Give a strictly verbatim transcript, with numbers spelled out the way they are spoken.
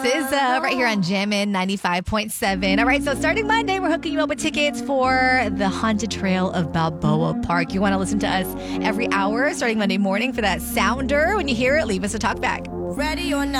S Z A right here on Jammin' ninety-five point seven. All right, so starting Monday, we're hooking you up with tickets for the Haunted Trail of Balboa Park. You want to listen to us every hour starting Monday morning for that sounder. When you hear it, leave us a talk back. Ready or not.